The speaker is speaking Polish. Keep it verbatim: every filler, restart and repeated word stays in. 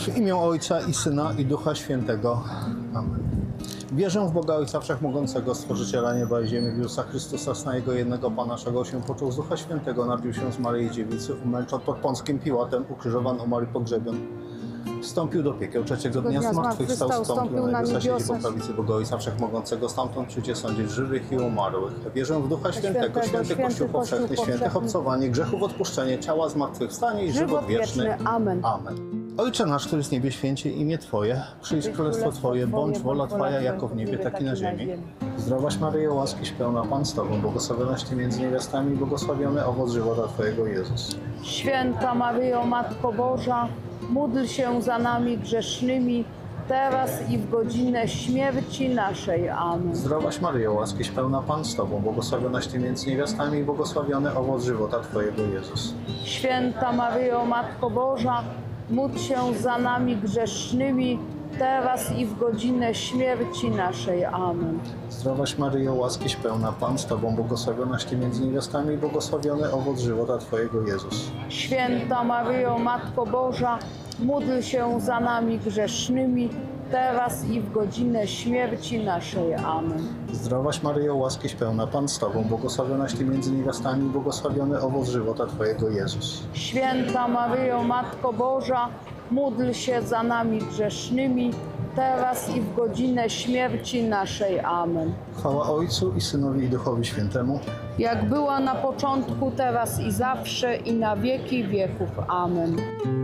W imię Ojca i Syna i Ducha Świętego. Amen. Wierzę w Boga Ojca Wszechmogącego, Stworzyciela nieba i ziemi, w Jezusa Chrystusa, Syna Jego jednego Pana, czego się począł z Ducha Świętego, narodził się z Maryi Dziewicy, umęczon pod Pąckim Piłatem, ukrzyżowan, umarł i pogrzebion. Wstąpił do piekieł, trzeciego dnia zmartwychwstał, wstąpił na niebiosa, siedzi po prawicy Boga Ojca Wszechmogącego, stamtąd przyjdzie sądzić żywych i umarłych. Wierzę w Ducha Świętego, święty Kościół powszechny, świętych obcowanie, grzechów odpuszczenie, ciała zmartwychwstanie i żywot wieczny. Amen. Amen. Ojcze nasz, który jest w niebie, święcie imię Twoje, przyjdź królestwo Twoje, bądź wola Twoja jako w niebie, tak i na ziemi. Zdrowaś Maryjo, łaskiś pełna, Pan z Tobą, błogosławionaś Ty między niewiastami i błogosławiony owoc żywota Twojego, Jezus. Święta Maryjo, Matko Boża, módl się za nami grzesznymi, teraz i w godzinę śmierci naszej. Amen. Zdrowaś Maryjo, łaskiś pełna, Pan z Tobą, błogosławionaś Ty między niewiastami i błogosławiony owoc żywota Twojego, Jezus. Święta Maryjo, Matko Boża, módl się za nami grzesznymi, teraz i w godzinę śmierci naszej. Amen. Zdrowaś Maryjo, łaskiś pełna, Pan z Tobą, błogosławionaś Ty między niewiastami i błogosławiony owoc żywota Twojego, Jezus. Święta Maryjo, Matko Boża, módl się za nami grzesznymi, teraz i w godzinę śmierci naszej. Amen. Zdrowaś Maryjo, łaskiś pełna, Pan z Tobą, błogosławionaś Ty między niewiastami i błogosławiony owoc żywota Twojego, Jezus. Święta Maryjo, Matko Boża, módl się za nami grzesznymi, teraz i w godzinę śmierci naszej. Amen. Chwała Ojcu i Synowi i Duchowi Świętemu. Jak była na początku, teraz i zawsze, i na wieki wieków. Amen.